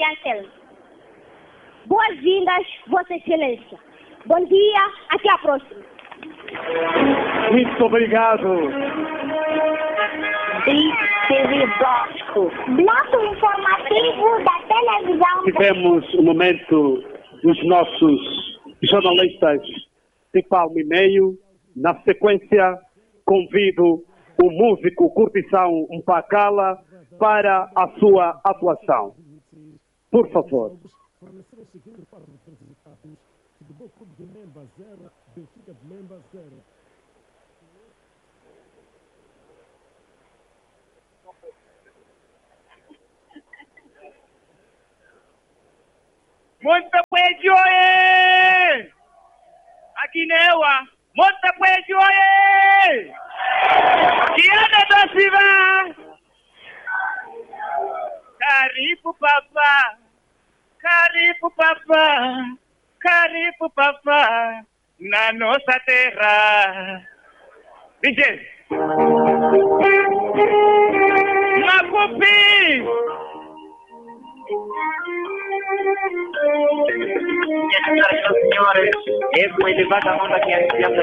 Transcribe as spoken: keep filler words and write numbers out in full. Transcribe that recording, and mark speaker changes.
Speaker 1: Anselmo. Boas-vindas, Vossa Excelência. Bom dia, até a próxima.
Speaker 2: Muito obrigado.
Speaker 3: T V Bosco. Bloco informativo da televisão.
Speaker 2: Tivemos o momento dos nossos jornalistas de palmo e meio. Na sequência, convido o músico Curtição Mpacala para a sua atuação. Por favor.
Speaker 4: Monta Pweji oye! Akinewa! Monta Pweji oye! Kiana Dosiva! Karibu papa! Karibu papa! Karibu papa! Na nossa terra! D J! Macupi! Senhoras e senhores, esse foi o levanta a mão daqui a